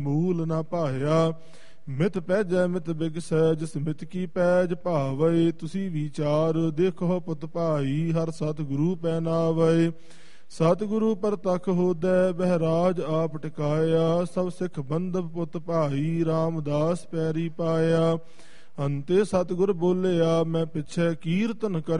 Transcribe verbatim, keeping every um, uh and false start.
ਮੂਲ ਨਾ ਭਾਇਆ। ਮਿਤ ਪੈਜੈ ਮਿਤ ਬਿਗਸੈ, ਜਿਸ ਮਿਤ ਕੀ ਪੈਜ ਭਾਵੈ। ਤੁਸੀਂ ਵਿਚਾਰ ਦੇਖੋ ਪੁੱਤ ਭਾਈ, ਹਰ ਸਤਿਗੁਰੂ ਪੈ ਨਾਵੈ। ਸਤਿਗੁਰੂ ਪਰਤਖ ਹੋਦੈ, ਬਹਿਰਾਜ ਆਪ ਟਿਕਾਇਆ। ਸਭ ਸਿੱਖ ਬੰਧਵ ਪੁੱਤ ਭਾਈ, ਰਾਮਦਾਸ ਪੈਰੀ ਪਾਇਆ। ਅੰਤੇ ਸਤਿਗੁਰ ਬੋਲਿਆ, ਮੈਂ ਪਿੱਛੇ ਕੀਰਤਨ ਕਰ